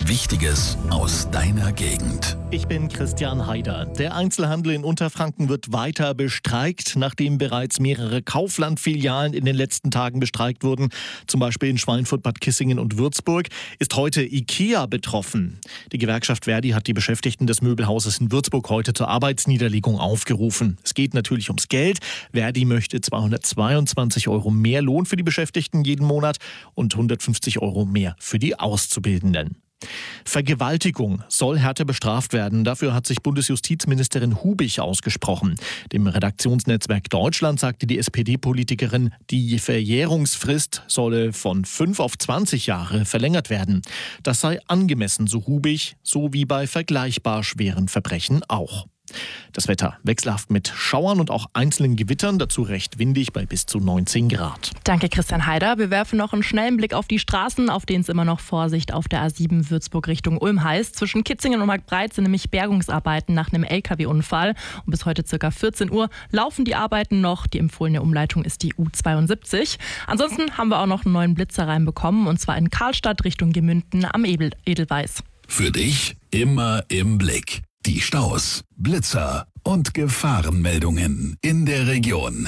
Wichtiges aus deiner Gegend. Ich bin Christian Haider. Der Einzelhandel in Unterfranken wird weiter bestreikt, nachdem bereits mehrere Kaufland-Filialen in den letzten Tagen bestreikt wurden. Zum Beispiel in Schweinfurt, Bad Kissingen und Würzburg ist heute IKEA betroffen. Die Gewerkschaft Verdi hat die Beschäftigten des Möbelhauses in Würzburg heute zur Arbeitsniederlegung aufgerufen. Es geht natürlich ums Geld. Verdi möchte 222 € mehr Lohn für die Beschäftigten jeden Monat und 150 € mehr für die Auszubildenden. Vergewaltigung soll härter bestraft werden. Dafür hat sich Bundesjustizministerin Hubich ausgesprochen. Dem Redaktionsnetzwerk Deutschland sagte die SPD-Politikerin, die Verjährungsfrist solle von 5 auf 20 Jahre verlängert werden. Das sei angemessen, so Hubich, so wie bei vergleichbar schweren Verbrechen auch. Das Wetter wechselhaft mit Schauern und auch einzelnen Gewittern, dazu recht windig bei bis zu 19 Grad. Danke Christian Haider. Wir werfen noch einen schnellen Blick auf die Straßen, auf denen es immer noch Vorsicht auf der A7 Würzburg Richtung Ulm heißt. Zwischen Kitzingen und Marktbreit sind nämlich Bergungsarbeiten nach einem LKW-Unfall. Und bis heute ca. 14 Uhr laufen die Arbeiten noch. Die empfohlene Umleitung ist die U72. Ansonsten haben wir auch noch einen neuen Blitzer reinbekommen, und zwar in Karlstadt Richtung Gemünden am Edelweiß. Für dich immer im Blick. Die Staus, Blitzer und Gefahrenmeldungen in der Region.